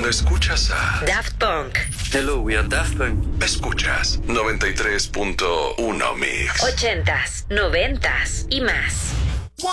Escuchas a Daft Punk. Hello, we are Daft Punk. Escuchas 93.1 Mix. 80s, 90s y más.